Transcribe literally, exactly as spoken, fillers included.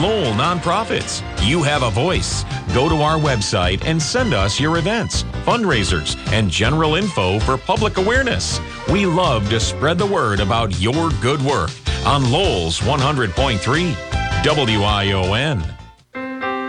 Lowell Nonprofits. You have a voice. Go to our website and send us your events, fundraisers, and general info for public awareness. We love to spread the word about your good work on Lowell's one hundred point three W I O N.